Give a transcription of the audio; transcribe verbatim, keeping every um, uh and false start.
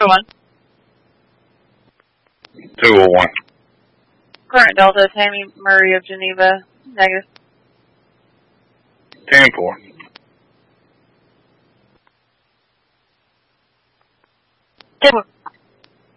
Delta one. two oh one. Current Delta, Tammy Murray of Geneva, negative. ten four. ten four.